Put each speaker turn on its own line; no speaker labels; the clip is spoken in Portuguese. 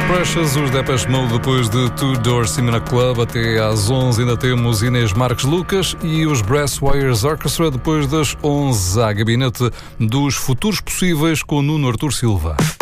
Precious, os Depeche Mode depois de Two Door Cinema Club. Até às 11 ainda temos Inês Marques Lucas e os Brass Wires Orchestra depois das 11 a gabinete dos futuros possíveis com Nuno Artur Silva.